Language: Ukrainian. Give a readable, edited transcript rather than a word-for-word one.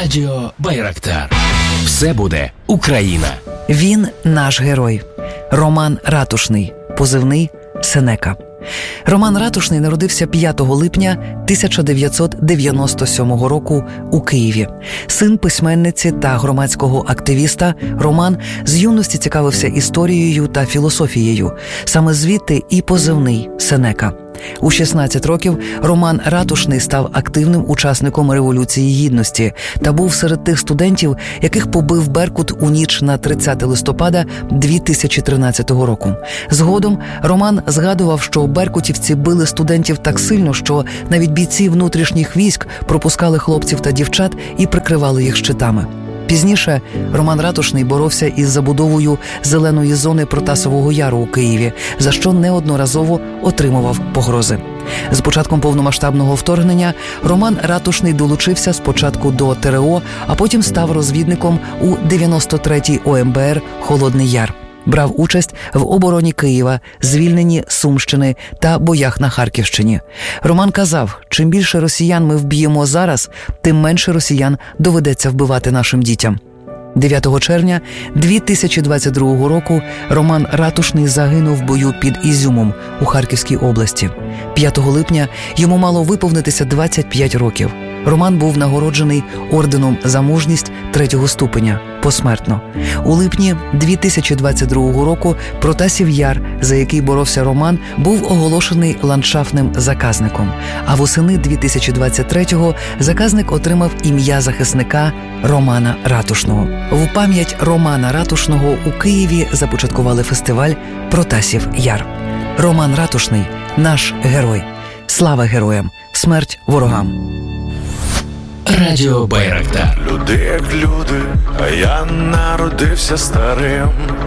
Радіо Байрактар. Все буде Україна. Він наш герой. Роман Ратушний, позивний Сенека. Роман Ратушний народився 5 липня 1997 року у Києві. Син письменниці та громадського активіста, Роман з юності цікавився історією та філософією. Саме звідти і позивний Сенека. У 16 років Роман Ратушний став активним учасником Революції Гідності та був серед тих студентів, яких побив Беркут у ніч на 30 листопада 2013 року. Згодом Роман згадував, що беркутівці били студентів так сильно, що навіть бійці внутрішніх військ пропускали хлопців та дівчат і прикривали їх щитами. Пізніше Роман Ратушний боровся із забудовою зеленої зони Протасового Яру у Києві, за що неодноразово отримував погрози. З початком повномасштабного вторгнення Роман Ратушний долучився спочатку до ТРО, а потім став розвідником у 93-й ОМБР «Холодний Яр». Брав участь в обороні Києва, звільненні Сумщини та боях на Харківщині. Роман казав, чим більше росіян ми вб'ємо зараз, тим менше росіян доведеться вбивати нашим дітям. 9 червня 2022 року Роман Ратушний загинув в бою під Ізюмом у Харківській області. 5 липня йому мало виповнитися 25 років. Роман був нагороджений орденом за мужність 3-го ступеня, посмертно. У липні 2022 року Протасів Яр, за який боровся Роман, був оголошений ландшафтним заказником. А восени 2023-го заказник отримав ім'я захисника Романа Ратушного. В пам'ять Романа Ратушного у Києві започаткували фестиваль «Протасів Яр». Роман Ратушний – наш герой. Слава героям! Смерть ворогам! Радіо Байрактар. Люди як люди, а я народився старим.